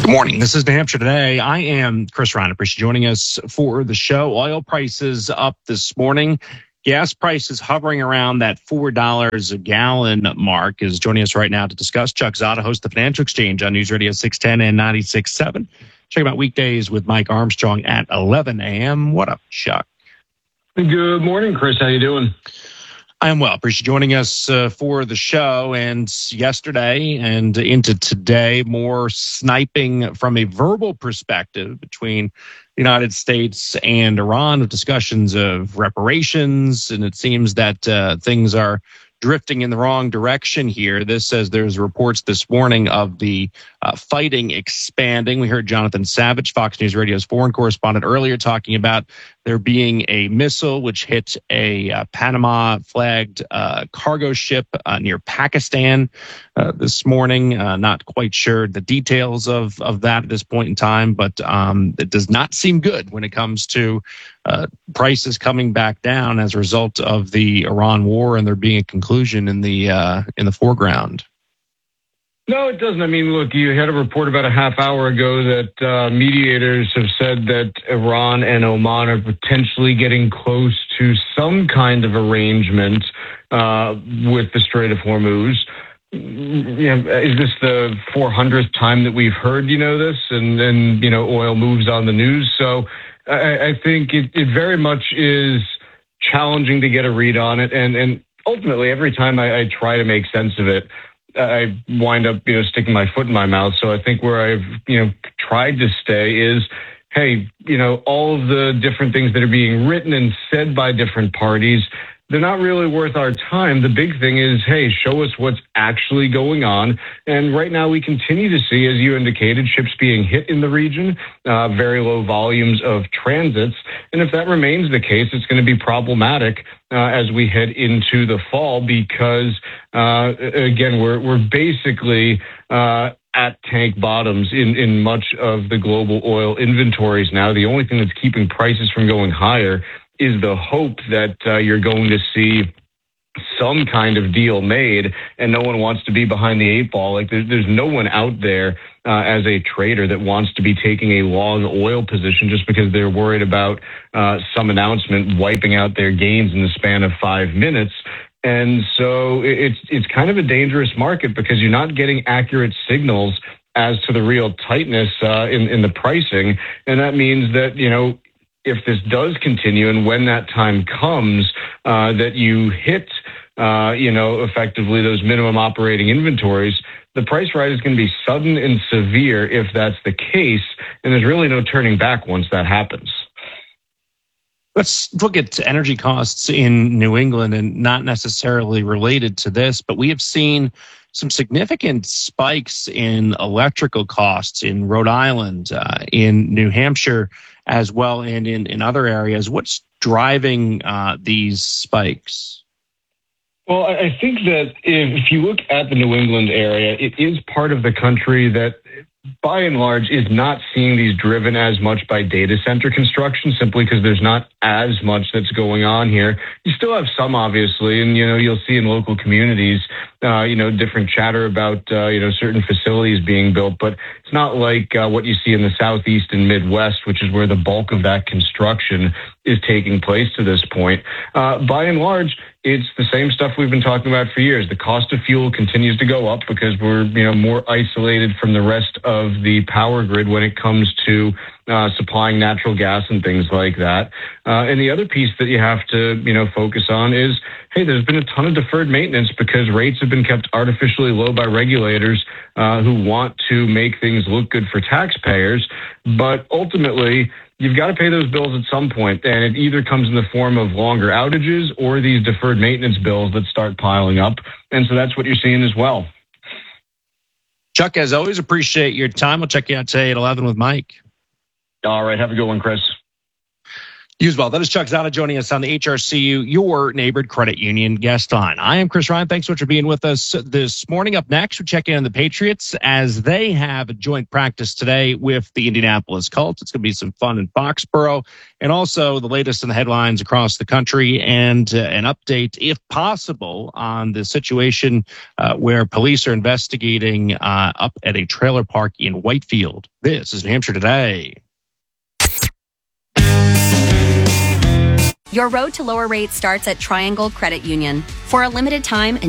Good morning. This is New Hampshire Today. I am Chris Ryan. Appreciate you joining us for the show. Oil prices up this morning. Gas prices hovering around that $4 a gallon mark. Is joining us right now to discuss. Chuck Zada, host of the Financial Exchange on News Radio 610 and 96.7. Check out weekdays with Mike Armstrong at 11 a.m. What up, Chuck? Good morning, Chris. How you doing? I am well. Appreciate you joining us for the show. And yesterday and into today, more sniping from a verbal perspective between the United States and Iran, with discussions of reparations. And it seems that things are drifting in the wrong direction here. This says there's reports this morning of the fighting expanding. We heard Jonathan Savage, Fox News Radio's foreign correspondent, earlier talking about there being a missile which hit a Panama-flagged cargo ship near Pakistan this morning. Not quite sure the details of that at this point in time, but it does not seem good when it comes to prices coming back down as a result of the Iran war and there being a conclusion in the foreground. No, it doesn't. I mean, look, you had a report about a half hour ago that mediators have said that Iran and Oman are potentially getting close to some kind of arrangement with the Strait of Hormuz. Is this the 400th time that we've heard, this? And then, oil moves on the news. So I think it very much is challenging to get a read on it. And ultimately, every time I try to make sense of it, I wind up, sticking my foot in my mouth. So I think where I've, tried to stay is, hey, all of the different things that are being written and said by different parties, they're not really worth our time. The big thing is, hey, show us what's actually going on. And right now we continue to see, as you indicated, ships being hit in the region, very low volumes of transits. And if that remains the case, it's going to be problematic as we head into the fall because, again, we're basically at tank bottoms in much of the global oil inventories now. The only thing that's keeping prices from going higher is the hope that you're going to see some kind of deal made, and no one wants to be behind the eight ball. Like there's no one out there as a trader that wants to be taking a long oil position just because they're worried about some announcement wiping out their gains in the span of 5 minutes. And so it's kind of a dangerous market because you're not getting accurate signals as to the real tightness in the pricing, and that means that if this does continue and when that time comes that you hit, effectively those minimum operating inventories, the price rise is going to be sudden and severe if that's the case. And there's really no turning back once that happens. Let's look at energy costs in New England, and not necessarily related to this, but we have seen some significant spikes in electrical costs in Rhode Island, in New Hampshire as well, and in other areas. What's driving these spikes? Well, I think that if you look at the New England area, it is part of the country that by and large is not seeing these driven as much by data center construction, simply because there's not as much that's going on here. You still have some, obviously, and you'll see in local communities different chatter about certain facilities being built, but it's not like what you see in the Southeast and Midwest, which is where the bulk of that construction is taking place to this point. By and large, it's the same stuff we've been talking about for years. The cost of fuel continues to go up because we're more isolated from the rest of the power grid when it comes to supplying natural gas and things like that. And the other piece that you have to focus on is, hey, there's been a ton of deferred maintenance because rates have been kept artificially low by regulators who want to make things look good for taxpayers. But ultimately, you've got to pay those bills at some point, and it either comes in the form of longer outages or these deferred maintenance bills that start piling up. And so that's what you're seeing as well. Chuck, as always, appreciate your time. We'll check you out today at 11 with Mike. All right. Have a good one, Chris. You as well. That is Chuck Zana joining us on the HRCU, your neighborhood credit union guest line. I am Chris Ryan. Thanks so much for being with us this morning. Up next, we check in on the Patriots as they have a joint practice today with the Indianapolis Colts. It's going to be some fun in Foxborough, and also the latest in the headlines across the country, and an update, if possible, on the situation where police are investigating up at a trailer park in Whitefield. This is New Hampshire Today. Your road to lower rates starts at Triangle Credit Union. For a limited time,